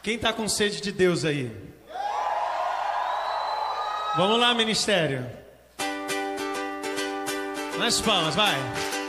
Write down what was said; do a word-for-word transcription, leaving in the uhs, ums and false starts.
Quem tá com sede de Deus aí? Vamos lá, ministério. Nas palmas, vai.